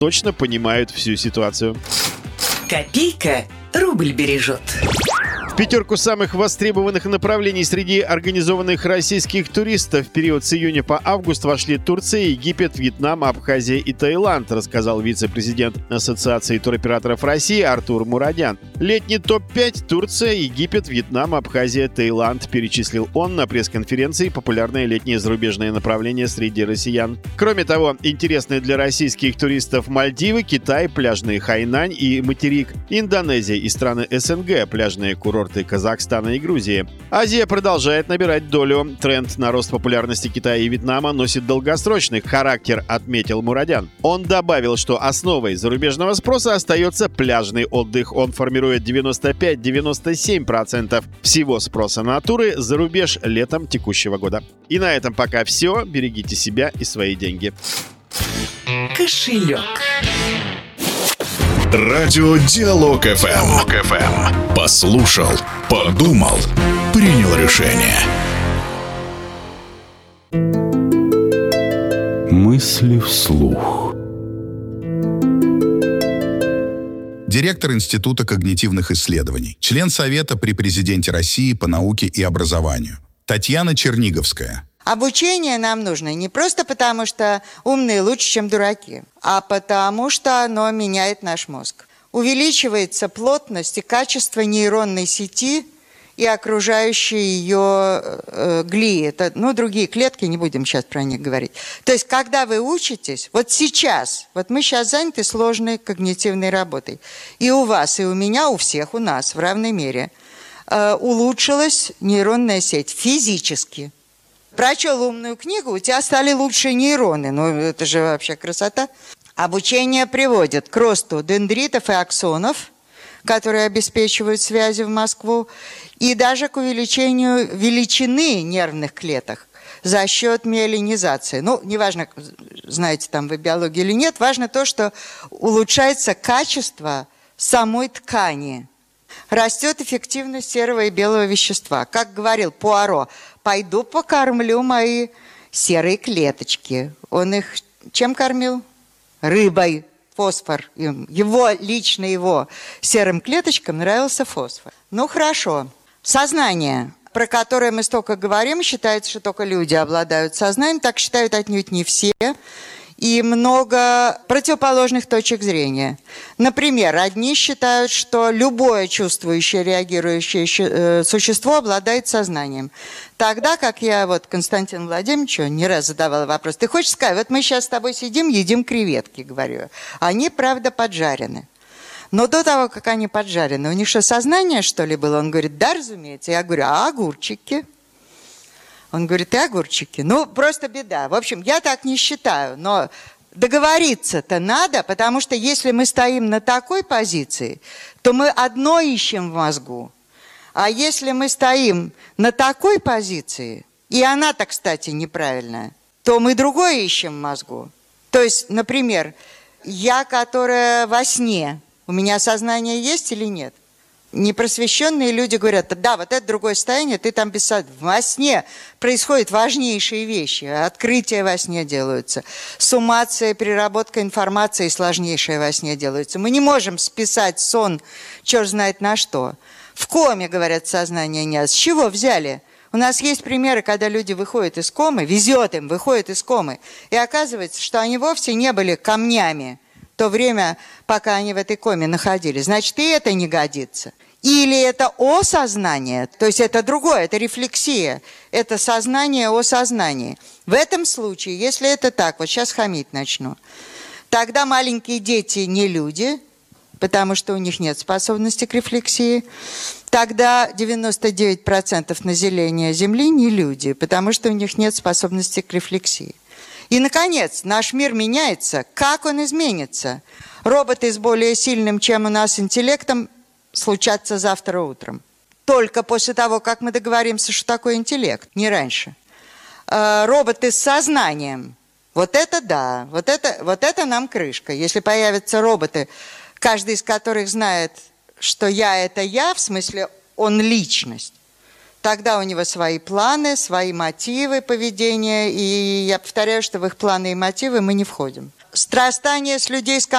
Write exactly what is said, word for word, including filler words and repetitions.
точно понимают всю ситуацию. Копейка рубль бережет. В пятерку самых востребованных направлений среди организованных российских туристов в период с июня по август вошли Турция, Египет, Вьетнам, Абхазия и Таиланд, рассказал вице-президент Ассоциации туроператоров России Артур Мурадян. Летний топ пять – Турция, Египет, Вьетнам, Абхазия, Таиланд, перечислил он на пресс-конференции популярное летнее зарубежное направление среди россиян. Кроме того, интересные для российских туристов Мальдивы, Китай, пляжные Хайнань и материк, Индонезия и страны СНГ, пляжные курорты Казахстана и Грузии. Азия продолжает набирать долю. Тренд на рост популярности Китая и Вьетнама носит долгосрочный характер, отметил Мурадян. Он добавил, что основой зарубежного спроса остается пляжный отдых. Он формирует девяносто пять - девяносто семь процентов всего спроса на туры за рубеж летом текущего года. И на этом пока все. Берегите себя и свои деньги. Кошелек. Радио Диалог эф эм. Послушал, подумал, принял решение. Мысли вслух. Директор Института когнитивных исследований, член Совета при Президенте России по науке и образованию Татьяна Черниговская. Обучение нам нужно не просто потому, что умные лучше, чем дураки, а потому, что оно меняет наш мозг. Увеличивается плотность и качество нейронной сети и окружающей ее э, глии. Это, ну, другие клетки, не будем сейчас про них говорить. То есть, когда вы учитесь, вот сейчас, вот мы сейчас заняты сложной когнитивной работой. И у вас, и у меня, у всех, у нас в равной мере э, улучшилась нейронная сеть физически. Прочел умную книгу, у тебя стали лучшие нейроны. Ну, это же вообще красота. Обучение приводит к росту дендритов и аксонов, которые обеспечивают связи в Москву, и даже к увеличению величины нервных клеток за счет миелинизации. Ну, неважно, знаете там вы биологию или нет, важно то, что улучшается качество самой ткани. Растет эффективность серого и белого вещества. Как говорил Пуаро, пойду покормлю мои серые клеточки. Он их чем кормил? Рыбой. Фосфор. Его, лично его серым клеточкам нравился фосфор. Ну, хорошо. Сознание, про которое мы столько говорим, считается, что только люди обладают сознанием. Так считают отнюдь не все. И много противоположных точек зрения. Например, одни считают, что любое чувствующее, реагирующее существо обладает сознанием. Тогда, как я вот Константину Владимировичу не раз задавала вопрос, ты хочешь сказать, вот мы сейчас с тобой сидим, едим креветки, говорю. Они, правда, поджарены. Но до того, как они поджарены, у них что, сознание, что ли, было? Он говорит, да, разумеется. Я говорю, а огурчики? Он говорит, и огурчики. Ну, просто беда. В общем, я так не считаю, но договориться-то надо, потому что если мы стоим на такой позиции, то мы одно ищем в мозгу. А если мы стоим на такой позиции, и она-то, кстати, неправильная, то мы другое ищем в мозгу. То есть, например, я, которая во сне, у меня сознание есть или нет? Непросвещенные люди говорят, да, вот это другое состояние, ты там без сознания. Во сне происходят важнейшие вещи, открытия во сне делаются, суммация, переработка информации сложнейшая во сне делается. Мы не можем списать сон, черт знает на что. В коме, говорят, сознания нет. С чего взяли? У нас есть примеры, когда люди выходят из комы, везет им, выходят из комы, и оказывается, что они вовсе не были камнями в то время, пока они в этой коме находились. Значит, и это не годится. Или это осознание, то есть это другое, это рефлексия, это сознание о сознании. В этом случае, если это так, вот сейчас хамить начну, тогда маленькие дети не люди, потому что у них нет способности к рефлексии. Тогда девяносто девять процентов населения Земли не люди, потому что у них нет способности к рефлексии. И, наконец, наш мир меняется. Как он изменится? Роботы с более сильным, чем у нас, интеллектом случатся завтра утром. Только после того, как мы договоримся, что такое интеллект, не раньше. Роботы с сознанием. Вот это да, вот это, вот это нам крышка. Если появятся роботы, каждый из которых знает, что я – это я, в смысле он личность, тогда у него свои планы, свои мотивы поведения, и я повторяю, что в их планы и мотивы мы не входим. Срастание с людей с